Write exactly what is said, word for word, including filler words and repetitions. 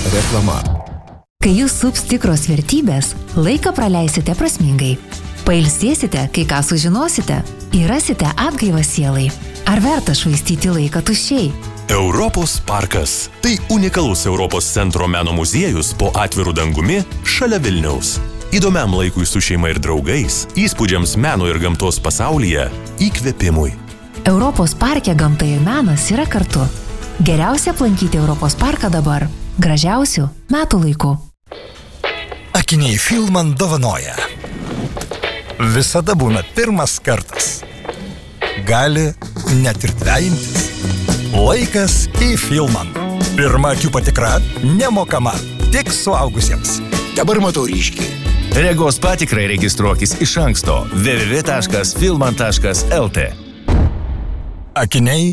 Reklama. Kai jūs sups tikros vertybės, laiką praleisite prasmingai. Pailsėsite, kai ką sužinosite, įrasite atgaivą sielai. Ar verta švaistyti laiką tuščiai? Europos parkas. Tai unikalus Europos centro meno muziejus po atviru dangumi šalia Vilniaus. Įdomiam laikui su šeima ir draugais, įspūdžiams meno ir gamtos pasaulyje, įkvėpimui. Europos parke gamta ir menas yra kartu. Geriausia aplankyti Europos parką dabar. Gražiausių metų laikų. Akiniai Filman dovanoja. Visada būna pirmas kartas. Gali net ir dvejintis. Laikas į Filman. Pirma akių patikra nemokama, tik suaugusiems. Dabar matau ryškiai. Regos patikrai registruokis iš anksto w w w taškas filman taškas l t. Akiniai